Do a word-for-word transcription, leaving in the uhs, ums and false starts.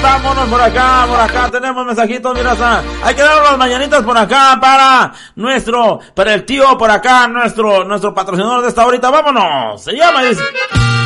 vámonos por acá, por acá tenemos mensajitos, mira, hay que dar las mañanitas por acá para nuestro, para el tío por acá, nuestro, nuestro patrocinador de esta horita, vámonos, se llama, dice.